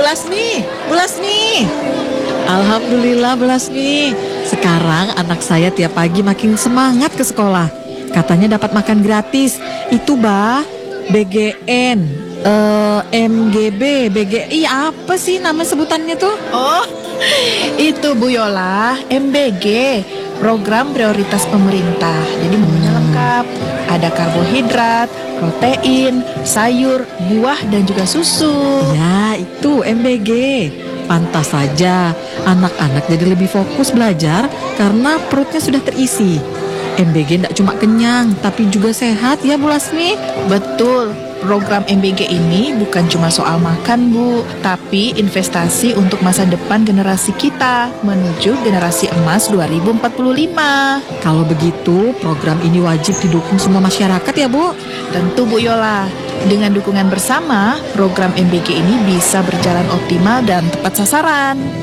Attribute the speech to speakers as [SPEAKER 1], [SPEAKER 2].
[SPEAKER 1] Bu Lasmi. Alhamdulillah Bu Lasmi. Sekarang anak saya tiap pagi makin semangat ke sekolah. Katanya dapat makan gratis. Itu bah, BGN, MGB, BGI, apa sih nama sebutannya tuh?
[SPEAKER 2] Oh, itu Bu Yola, MBG, program prioritas pemerintah. Jadi menunya lengkap. Ada karbohidrat, protein, sayur, buah, dan juga susu.
[SPEAKER 1] Ya, itu MBG. Pantas saja anak-anak jadi lebih fokus belajar karena perutnya sudah terisi. MBG tidak cuma kenyang, tapi juga sehat ya Bu Lasmi.
[SPEAKER 2] Betul, program MBG ini bukan cuma soal makan Bu, tapi investasi untuk masa depan generasi kita menuju generasi emas 2045.
[SPEAKER 1] Kalau begitu, program ini wajib didukung semua masyarakat ya Bu.
[SPEAKER 2] Tentu Bu Yola, dengan dukungan bersama, program MBG ini bisa berjalan optimal dan tepat sasaran.